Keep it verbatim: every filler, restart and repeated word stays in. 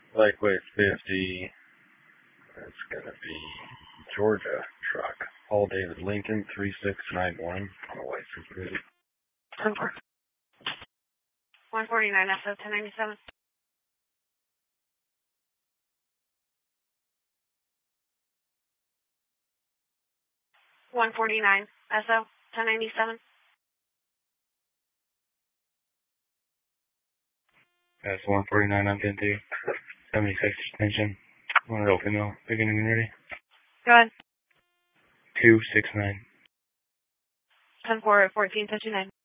Lightweight fifty. That's gonna be Georgia truck. Paul David Lincoln, three six nine one on a white Super. one forty-nine S O ten ninety-seven. one forty-nine S O ten ninety-seven. That's one forty-nine on ten two. seventy-six extension. One to open mill. Beginning and ready. Go ahead. two six nine. ten four fourteen fifty-nine.